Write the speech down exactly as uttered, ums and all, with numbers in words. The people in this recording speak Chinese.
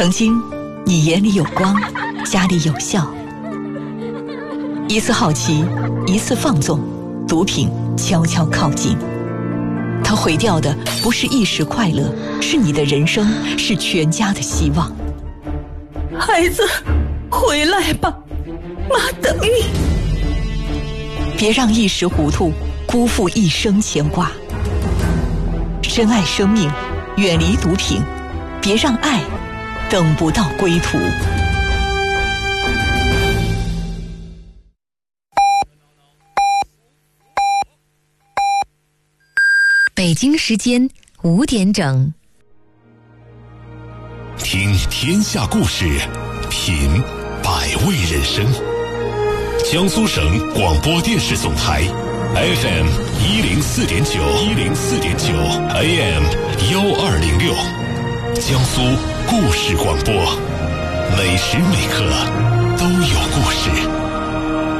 曾经，你眼里有光，家里有笑。一次好奇，一次放纵，毒品悄悄靠近。它毁掉的不是一时快乐，是你的人生，是全家的希望。 孩子，回来吧，妈等你。 别让一时糊涂辜负一生牵挂。深爱生命，远离毒品，别让爱等不到归途。 北京时间五点整， 听天下故事，品百味人生。江苏省广播电视总台 F M 一零四点九，一零四点九 A M 幺二零六，江苏故事广播，每时每刻